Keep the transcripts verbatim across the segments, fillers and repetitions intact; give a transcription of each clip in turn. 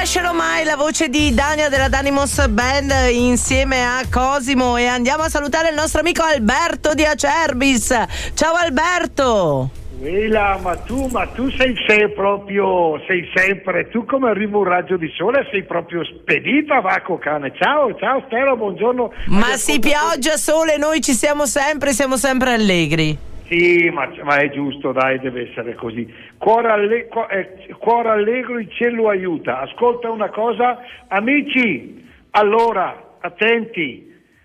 lascerò mai la voce di Dania della Danimos Band insieme a Cosimo e andiamo a salutare il nostro amico Alberto di Acerbis. Ciao Alberto. Quella, ma tu, ma tu sei, sei proprio, sei sempre, tu come arriva un raggio di sole sei proprio spedita, vacco cane. Ciao, ciao Stella, buongiorno. Ma sì, pioggia, sole, noi ci siamo sempre, siamo sempre allegri. Sì, ma, ma è giusto, dai, deve essere così. Cuore, alle, cu- eh, cuore allegro, il cielo aiuta. Ascolta una cosa, amici, allora, attenti,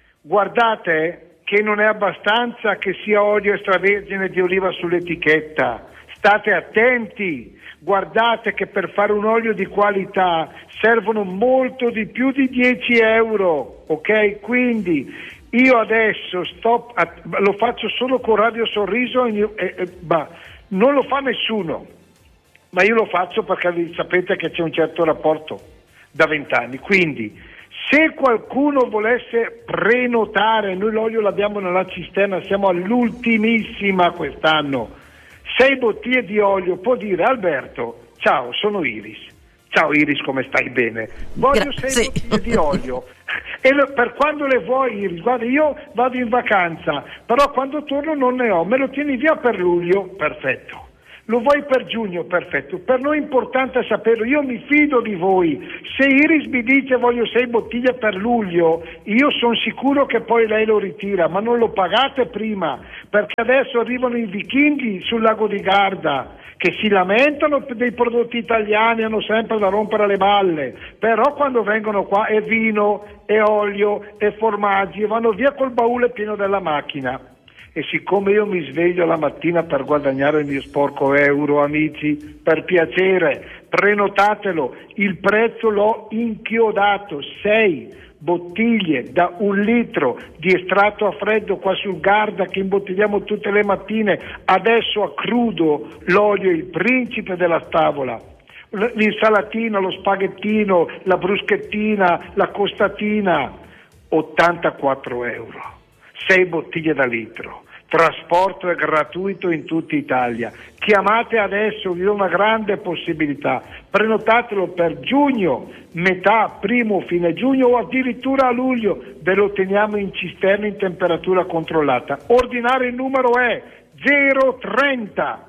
guardate che non è abbastanza che sia olio extravergine di oliva sull'etichetta. State attenti, guardate che per fare un olio di qualità servono molto di più di dieci euro, ok? Quindi io adesso sto, lo faccio solo con Radio Sorriso, e, e, ma non lo fa nessuno, ma io lo faccio perché sapete che c'è un certo rapporto da vent'anni, quindi se qualcuno volesse prenotare, noi l'olio l'abbiamo nella cisterna, siamo all'ultimissima quest'anno, sei bottiglie di olio, può dire Alberto, ciao, sono Iris. Ciao Iris, come stai? Bene? Voglio Grazie. sei bottiglie di olio. E lo, per quando le vuoi Iris? Guarda, io vado in vacanza, però quando torno non ne ho. Me lo tieni via per luglio? Perfetto. Lo vuoi per giugno? Perfetto. Per noi è importante saperlo. Io mi fido di voi. Se Iris mi dice voglio sei bottiglie per luglio, io sono sicuro che poi lei lo ritira, ma non lo pagate prima, perché adesso arrivano i vichinghi sul lago di Garda che si lamentano dei prodotti italiani, hanno sempre da rompere le balle, però quando vengono qua è vino, è olio, è formaggi e vanno via col baule pieno della macchina. E siccome io mi sveglio la mattina per guadagnare il mio sporco euro, amici, per piacere, prenotatelo, il prezzo l'ho inchiodato, sei bottiglie da un litro di estratto a freddo qua sul Garda che imbottigliamo tutte le mattine, adesso a crudo l'olio è il principe della tavola, l'insalatina, lo spaghettino, la bruschettina, la costatina, ottantaquattro euro, sei bottiglie da litro. Trasporto è gratuito in tutta Italia. Chiamate adesso, vi do una grande possibilità. Prenotatelo per giugno, metà, primo, fine giugno o addirittura a luglio. Ve lo teniamo in cisterna in temperatura controllata. Ordinare il numero è zero trenta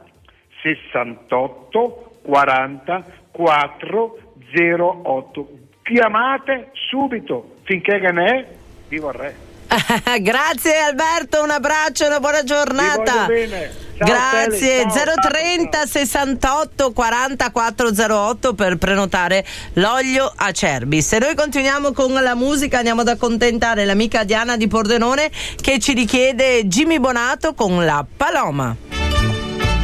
sessantotto quaranta quattro zero otto. Chiamate subito, finché che ne è, vi vorrei. Grazie Alberto, un abbraccio, una buona giornata. Ciao, grazie. Tele, zero trenta sessantotto quaranta quattro zero otto per prenotare l'olio Acerbis. E noi continuiamo con la musica, andiamo ad accontentare l'amica Diana di Pordenone che ci richiede Jimmy Bonato con la Paloma.